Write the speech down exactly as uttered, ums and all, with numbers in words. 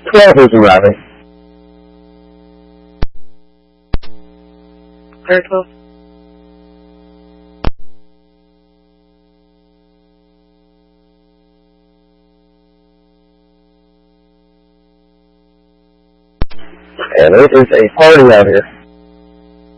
twelve is arriving. Turtle. And it is a party out here.